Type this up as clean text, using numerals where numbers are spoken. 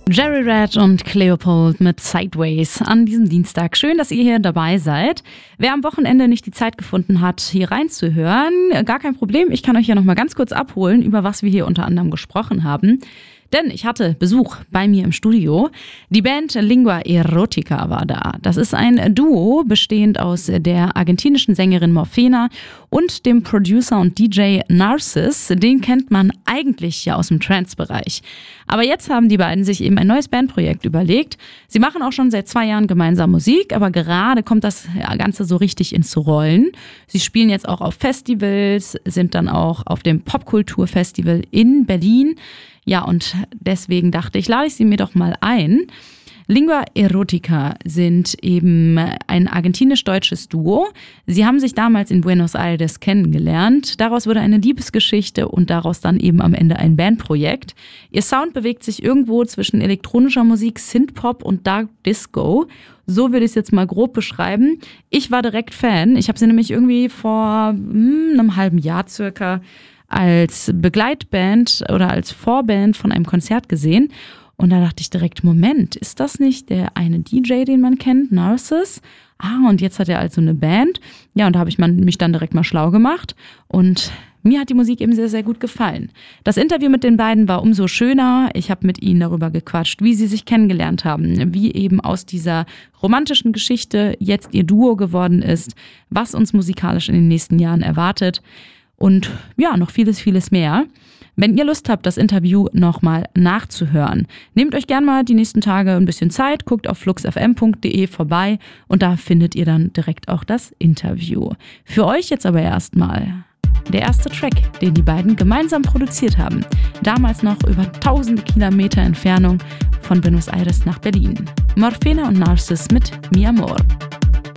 Jerry Red und Cleopold mit Sideways an diesem Dienstag. Schön, dass ihr hier dabei seid. Wer am Wochenende nicht die Zeit gefunden hat, hier reinzuhören, gar kein Problem. Ich kann euch ja noch mal ganz kurz abholen, über was wir hier unter anderem gesprochen haben. Denn ich hatte Besuch bei mir im Studio. Die Band Lingua Erotica war da. Das ist ein Duo, bestehend aus der argentinischen Sängerin Morfena und dem Producer und DJ Narcis. Den kennt man eigentlich ja aus dem Trance-Bereich. Aber jetzt haben die beiden sich eben ein neues Bandprojekt überlegt. Sie machen auch schon seit 2 Jahren gemeinsam Musik, aber gerade kommt das Ganze so richtig ins Rollen. Sie spielen jetzt auch auf Festivals, sind dann auch auf dem Popkulturfestival in Berlin. Ja, und deswegen dachte ich, lade ich sie mir doch mal ein. Lingua Erotica sind eben ein argentinisch-deutsches Duo. Sie haben sich damals in Buenos Aires kennengelernt. Daraus wurde eine Liebesgeschichte und daraus dann eben am Ende ein Bandprojekt. Ihr Sound bewegt sich irgendwo zwischen elektronischer Musik, Synthpop und Dark Disco. So würde ich es jetzt mal grob beschreiben. Ich war direkt Fan. Ich habe sie nämlich irgendwie vor einem halben Jahr circa als Begleitband oder als Vorband von einem Konzert gesehen. Und da dachte ich direkt, Moment, ist das nicht der eine DJ, den man kennt, Narcis? Und jetzt hat er also eine Band. Ja, und da habe ich mich dann direkt mal schlau gemacht. Und mir hat die Musik eben sehr, sehr gut gefallen. Das Interview mit den beiden war umso schöner. Ich habe mit ihnen darüber gequatscht, wie sie sich kennengelernt haben, wie eben aus dieser romantischen Geschichte jetzt ihr Duo geworden ist, was uns musikalisch in den nächsten Jahren erwartet. Und ja, noch vieles, vieles mehr. Wenn ihr Lust habt, das Interview nochmal nachzuhören, nehmt euch gerne mal die nächsten Tage ein bisschen Zeit, guckt auf fluxfm.de vorbei und da findet ihr dann direkt auch das Interview. Für euch jetzt aber erstmal der erste Track, den die beiden gemeinsam produziert haben. Damals noch über tausende Kilometer Entfernung von Buenos Aires nach Berlin. Morfena und Narcis mit Mi Amor.